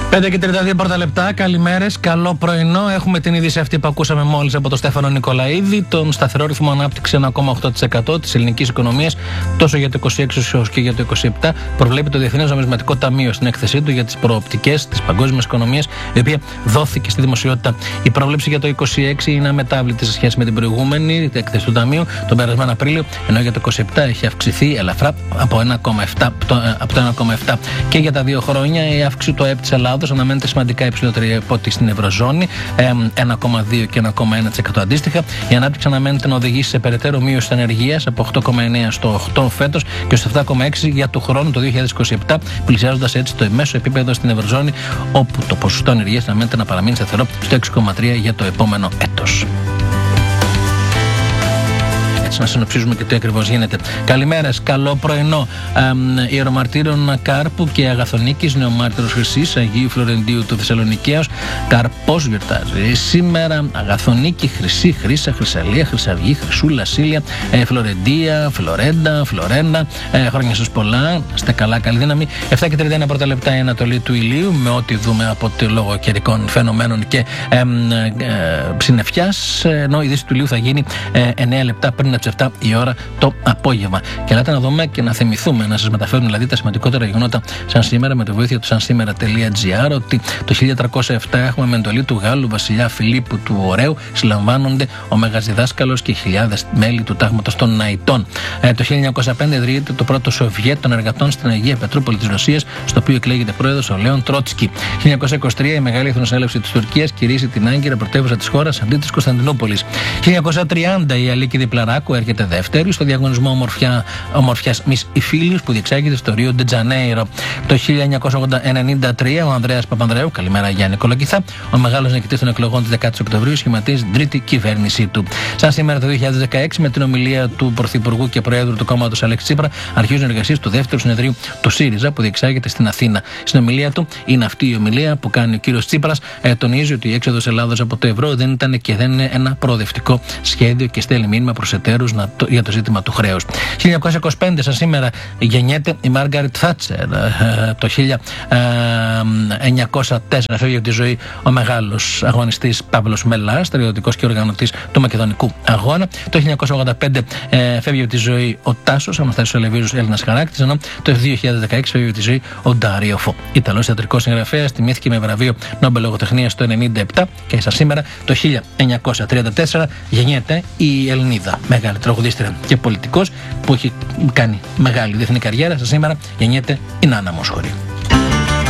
5:32 πρώτα λεπτά. Καλημέρες, καλό πρωινό. Έχουμε την είδηση αυτή που ακούσαμε μόλις από τον Στέφανο Νικολαίδη. Τον σταθερό ρυθμό ανάπτυξη 1,8% της ελληνικής οικονομίας, τόσο για το 26 όσο και για το 27. Προβλέπει το Διεθνές Νομισματικό Ταμείο στην έκθεσή του για τις προοπτικές της παγκόσμιας οικονομίας, η οποία δόθηκε στη δημοσιότητα. Η πρόβλεψη για το 26 είναι αμετάβλητη σε σχέση με την προηγούμενη έκθεση του Ταμείου τον περασμένο Απρίλιο, ενώ για το 27 έχει αυξηθεί ελαφρά από 1,7. Και για τα 2 χρόνια η αύξηση του ΑΕΠ της Ελλάδος αναμένεται σημαντικά υψηλότερη από ό,τι στην Ευρωζώνη, 1,2 και 1,1% αντίστοιχα. Η ανάπτυξη αναμένεται να οδηγήσει σε περαιτέρω μείωση της ανεργίας από 8,9 στο 8 φέτος και στο 7,6 για του χρόνου το 2027, πλησιάζοντας έτσι το μέσο επίπεδο στην Ευρωζώνη, όπου το ποσοστό ανεργίας αναμένεται να παραμείνει σταθερό στο 6,3 για το επόμενο έτος. Να συνοψίζουμε και τι ακριβώς γίνεται. Καλημέρες, καλό πρωινό. Ιερομαρτύρων Κάρπου και Αγαθονίκης, νεομάρτυρος Χρυσής, Αγίου Φλωρεντίου του Θεσσαλονικαίος. Καρπός γιορτάζει σήμερα. Αγαθονίκη, Χρυσή, Χρύσα, Χρυσαλία, Χρυσαυγή, Χρυσούλα, Σίλια, Φλωρεντία, Φλωρέντα, Φλωρένα. Χρόνια σας πολλά. Είστε καλά, καλή δύναμη. 7:31 πρώτα λεπτά η ανατολή του ηλίου, με ό,τι δούμε από το λόγο καιρικών φαινομένων και συννεφιάς. Ενώ η δύση του ηλίου θα γίνει 9 λεπτά πριν από 7 η ώρα το απόγευμα. Και ελάτε να δούμε και να θυμηθούμε, να σας μεταφέρουν δηλαδή τα σημαντικότερα γεγονότα σαν σήμερα με τη βοήθεια του sansimera.gr, ότι το 1307 έχουμε με εντολή του Γάλλου βασιλιά Φιλίππου του Ωραίου συλλαμβάνονται ο Μεγαζιδάσκαλος και χιλιάδες μέλη του τάγματος των Ναϊτών. Το 1905 ιδρύεται το πρώτο Σοβιέτ των εργατών στην Αγία Πετρούπολη της Ρωσίας, στο οποίο εκλέγεται πρόεδρος ο Λέων Τρότσκι. 1923 η Μεγάλη Εθνοσυνέλευση της Τουρκίας κηρύσσει την Άγκυρα πρωτεύουσα της χώρας αντί της Κωνσταντινούπολης. 1930 η Αλίκη Διπλαράκου έρχεται δεύτερη στο διαγωνισμό ομορφιάς Miss Ιφίλιους που διεξάγεται στο Ρίο ντε Τζανέιρο. Το 1993 ο Ανδρέας Παπανδρέου, καλημέρα Γιάννη Κολοκυθά, ο μεγάλος νικητής των εκλογών της 10ης Οκτωβρίου, σχηματίζει την τρίτη κυβέρνησή του. Σαν σήμερα το 2016, με την ομιλία του Πρωθυπουργού και Προέδρου του κόμματος Αλέξη Τσίπρα, αρχίζουν εργασίες του δεύτερου συνεδρίου του ΣΥΡΙΖΑ που διεξάγεται στην Αθήνα. Στην ομιλία του, είναι αυτή η ομιλία που κάνει ο κύριος Τσίπρας, τονίζει ότι η έξοδος Ελλάδος από το ευρώ δεν ήταν και δεν είναι ένα προοδευτικό σχέδιο και στέλνει μήνυμα προς εταίρους για το ζήτημα του χρέους. 1925, σαν σήμερα, γεννιέται η Μάργαρετ Θάτσερ. Το 1904 φεύγει από τη ζωή ο μεγάλος αγωνιστής Παύλος Μελάς, στρατιωτικός και οργανωτής του Μακεδονικού Αγώνα. Το 1985 φεύγει από τη ζωή ο Τάσος Αναστάσιος Ελευθέριος, Έλληνας χαράκτης, ενώ το 2016 φεύγει από τη ζωή ο Ντάριο Φω. Ιταλός θεατρικός συγγραφέας, τιμήθηκε με βραβείο Νόμπελ Λογοτεχνίας το 1997 και σαν σήμερα το 1934 γεννιέται η Ελληνίδα, μεγάλη τραγουδίστρια και πολιτικός που έχει κάνει μεγάλη διεθνή καριέρα. Σαν σήμερα γεννιέται η Νάνα Μοσχορή.